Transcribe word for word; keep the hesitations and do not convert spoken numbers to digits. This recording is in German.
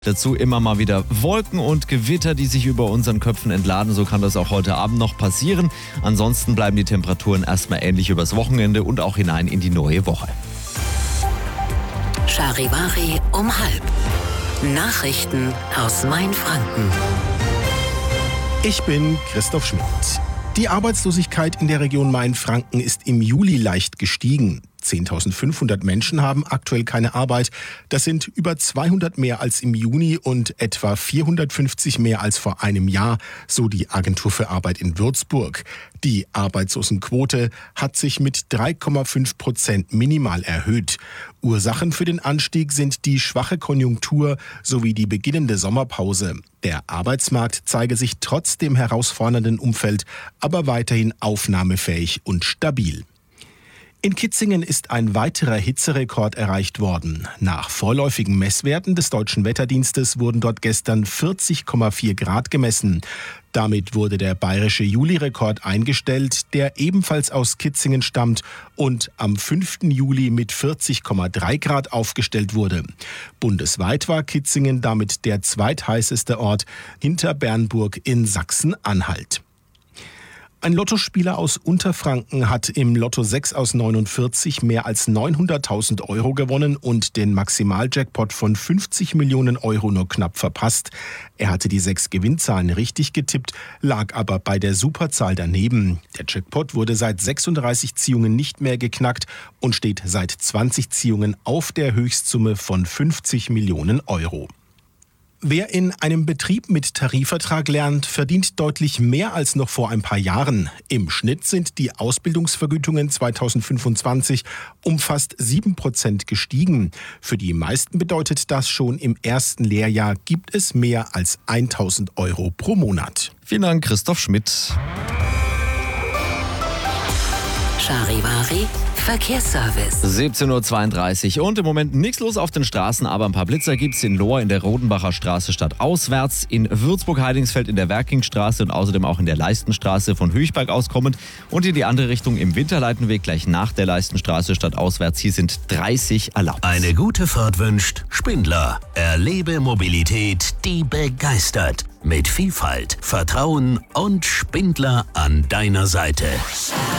Dazu immer mal wieder Wolken und Gewitter, die sich über unseren Köpfen entladen. So kann das auch heute Abend noch passieren. Ansonsten bleiben die Temperaturen erstmal ähnlich übers Wochenende und auch hinein in die neue Woche. Charivari um halb. Nachrichten aus Mainfranken. Ich bin Christoph Schmidt. Die Arbeitslosigkeit in der Region Mainfranken ist im Juli leicht gestiegen. zehntausendfünfhundert Menschen haben aktuell keine Arbeit. Das sind über zweihundert mehr als im Juni und etwa vierhundertfünfzig mehr als vor einem Jahr, so die Agentur für Arbeit in Würzburg. Die Arbeitslosenquote hat sich mit drei Komma fünf Prozent minimal erhöht. Ursachen für den Anstieg sind die schwache Konjunktur sowie die beginnende Sommerpause. Der Arbeitsmarkt zeige sich trotz dem herausfordernden Umfeld aber weiterhin aufnahmefähig und stabil. In Kitzingen ist ein weiterer Hitzerekord erreicht worden. Nach vorläufigen Messwerten des Deutschen Wetterdienstes wurden dort gestern vierzig Komma vier Grad gemessen. Damit wurde der bayerische Juli-Rekord eingestellt, der ebenfalls aus Kitzingen stammt und am fünften Juli mit vierzig Komma drei Grad aufgestellt wurde. Bundesweit war Kitzingen damit der zweitheißeste Ort hinter Bernburg in Sachsen-Anhalt. Ein Lottospieler aus Unterfranken hat im Lotto sechs aus neunundvierzig mehr als neunhunderttausend Euro gewonnen und den Maximaljackpot von fünfzig Millionen Euro nur knapp verpasst. Er hatte die sechs Gewinnzahlen richtig getippt, lag aber bei der Superzahl daneben. Der Jackpot wurde seit sechsunddreißig Ziehungen nicht mehr geknackt und steht seit zwanzig Ziehungen auf der Höchstsumme von fünfzig Millionen Euro. Wer in einem Betrieb mit Tarifvertrag lernt, verdient deutlich mehr als noch vor ein paar Jahren. Im Schnitt sind die Ausbildungsvergütungen zweitausendfünfundzwanzig um fast sieben Prozent gestiegen. Für die meisten bedeutet das, schon im ersten Lehrjahr gibt es mehr als tausend Euro pro Monat. Vielen Dank, Christoph Schmidt. Charivari Verkehrsservice. siebzehn Uhr zweiunddreißig und im Moment nichts los auf den Straßen, aber ein paar Blitzer gibt's in Lohr in der Rodenbacher Straße stadtauswärts, in Würzburg-Heidingsfeld in der Werkingstraße und außerdem auch in der Leistenstraße von Höchberg aus kommend und in die andere Richtung im Winterleitenweg gleich nach der Leistenstraße stadtauswärts. Hier sind dreißig erlaubt. Eine gute Fahrt wünscht Spindler. Erlebe Mobilität, die begeistert. Mit Vielfalt, Vertrauen und Spindler an deiner Seite.